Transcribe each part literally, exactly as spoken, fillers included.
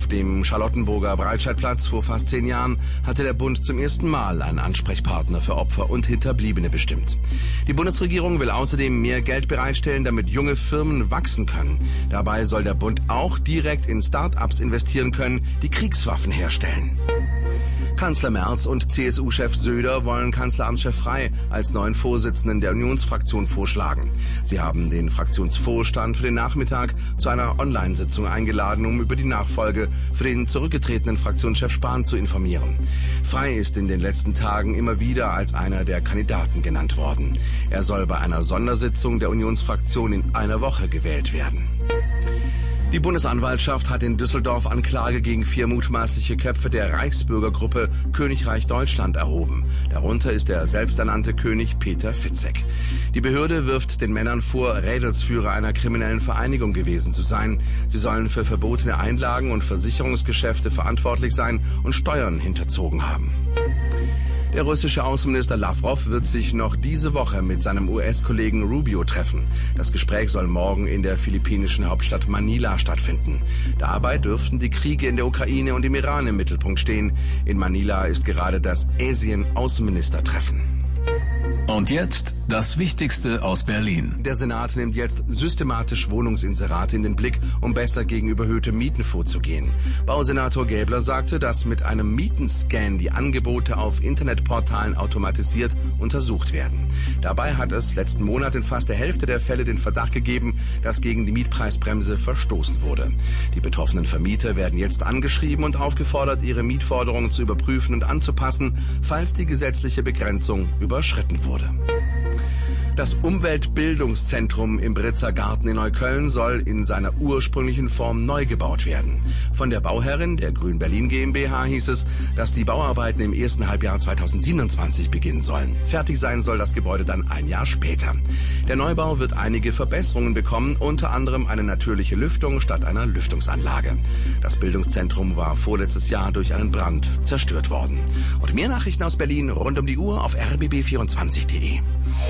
dem Charlottenburger Breitscheidplatz vor fast zehn Jahren hatte der Bund zum ersten Mal einen Ansprechpartner für Opfer und Hinterbliebene bestimmt. Die Bundesregierung will außerdem mehr Geld bereitstellen, damit junge Firmen wachsen können. Dabei soll der Bund auch direkt in Start-ups investieren können, die Kriegswaffen herstellen. Kanzler Merz und C S U-Chef Söder wollen Kanzleramtschef Frey als neuen Vorsitzenden der Unionsfraktion vorschlagen. Sie haben den Fraktionsvorstand für den Nachmittag zu einer Online-Sitzung eingeladen, um über die Nachfolge für den zurückgetretenen Fraktionschef Spahn zu informieren. Frey ist in den letzten Tagen immer wieder als einer der Kandidaten genannt worden. Er soll bei einer Sondersitzung der Unionsfraktion in einer Woche gewählt werden. Die Bundesanwaltschaft hat in Düsseldorf Anklage gegen vier mutmaßliche Köpfe der Reichsbürgergruppe Königreich Deutschland erhoben. Darunter ist der selbsternannte König Peter Fitzek. Die Behörde wirft den Männern vor, Rädelsführer einer kriminellen Vereinigung gewesen zu sein. Sie sollen für verbotene Einlagen und Versicherungsgeschäfte verantwortlich sein und Steuern hinterzogen haben. Der russische Außenminister Lavrov wird sich noch diese Woche mit seinem U S-Kollegen Rubio treffen. Das Gespräch soll morgen in der philippinischen Hauptstadt Manila stattfinden. Dabei dürften die Kriege in der Ukraine und im Iran im Mittelpunkt stehen. In Manila ist gerade das Asien-Außenministertreffen. Und jetzt das Wichtigste aus Berlin. Der Senat nimmt jetzt systematisch Wohnungsinserate in den Blick, um besser gegen überhöhte Mieten vorzugehen. Bausenator Gäbler sagte, dass mit einem Mietenscan die Angebote auf Internetportalen automatisiert untersucht werden. Dabei hat es letzten Monat in fast der Hälfte der Fälle den Verdacht gegeben, dass gegen die Mietpreisbremse verstoßen wurde. Die betroffenen Vermieter werden jetzt angeschrieben und aufgefordert, ihre Mietforderungen zu überprüfen und anzupassen, falls die gesetzliche Begrenzung überschritten wurde. Das Umweltbildungszentrum im Britzer Garten in Neukölln soll in seiner ursprünglichen Form neu gebaut werden. Von der Bauherrin, der Grün Berlin GmbH, hieß es, dass die Bauarbeiten im ersten Halbjahr zweitausendsiebenundzwanzig beginnen sollen. Fertig sein soll das Gebäude dann ein Jahr später. Der Neubau wird einige Verbesserungen bekommen, unter anderem eine natürliche Lüftung statt einer Lüftungsanlage. Das Bildungszentrum war vorletztes Jahr durch einen Brand zerstört worden. Und mehr Nachrichten aus Berlin rund um die Uhr auf r b b vierundzwanzig punkt d e.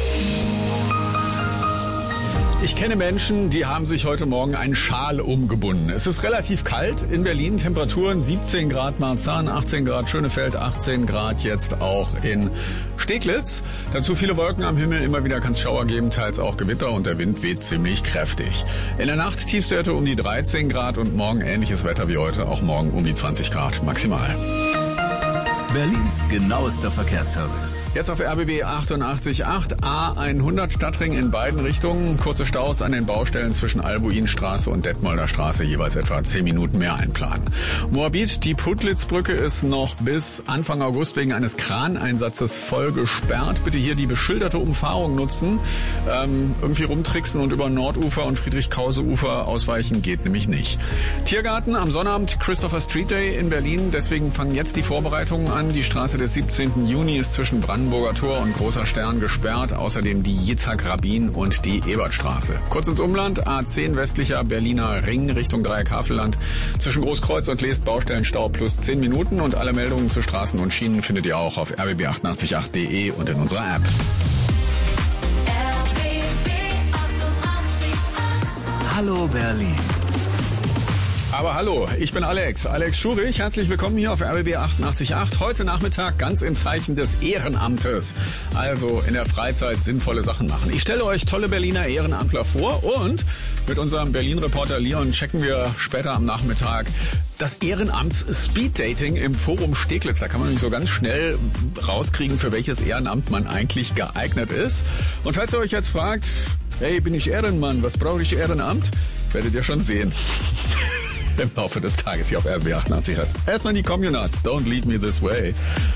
Ich kenne Menschen, die haben sich heute Morgen einen Schal umgebunden. Es ist relativ kalt in Berlin, Temperaturen siebzehn Grad Marzahn, achtzehn Grad Schönefeld, achtzehn Grad jetzt auch in Steglitz. Dazu viele Wolken am Himmel, immer wieder kann es Schauer geben, teils auch Gewitter und der Wind weht ziemlich kräftig. In der Nacht Tiefstwerte um die dreizehn Grad und morgen ähnliches Wetter wie heute, auch morgen um die zwanzig Grad maximal. Berlins genauester Verkehrsservice. Jetzt auf R B B achtundachtzig Komma acht, A hundert Stadtring in beiden Richtungen. Kurze Staus an den Baustellen zwischen Albuinstraße und Detmolder Straße, jeweils etwa zehn Minuten mehr einplanen. Moabit, die Puttlitzbrücke ist noch bis Anfang August wegen eines Kraneinsatzes voll gesperrt. Bitte hier die beschilderte Umfahrung nutzen. Ähm, irgendwie rumtricksen und über Nordufer und Friedrich-Krause-Ufer ausweichen geht nämlich nicht. Tiergarten am Sonnabend, Christopher Street Day in Berlin. Deswegen fangen jetzt die Vorbereitungen an. Die Straße des siebzehnten Juni ist zwischen Brandenburger Tor und Großer Stern gesperrt. Außerdem die Yitzhak-Rabin und die Ebertstraße. Kurz ins Umland, A zehn westlicher Berliner Ring Richtung Dreieck-Havelland. Zwischen Großkreuz und Leest Baustellenstau plus zehn Minuten. Und alle Meldungen zu Straßen und Schienen findet ihr auch auf r b b achtundachtzig Komma acht punkt d e und in unserer App. R B B achtundachtzig Komma acht. Hallo Berlin. Aber hallo, ich bin Alex, Alex Schurich. Herzlich willkommen hier auf R B B achtundachtzig Komma acht. Heute Nachmittag ganz im Zeichen des Ehrenamtes. Also in der Freizeit sinnvolle Sachen machen. Ich stelle euch tolle Berliner Ehrenamtler vor und mit unserem Berlin-Reporter Leon checken wir später am Nachmittag das Ehrenamts-Speed-Dating im Forum Steglitz. Da kann man nämlich so ganz schnell rauskriegen, für welches Ehrenamt man eigentlich geeignet ist. Und falls ihr euch jetzt fragt, hey, bin ich Ehrenmann, was brauche ich Ehrenamt? Werdet ihr schon sehen. Im Laufe des Tages hier auf R B B achtundachtzig Komma acht. Erstmal die Communards, Don't Leave Me This Way.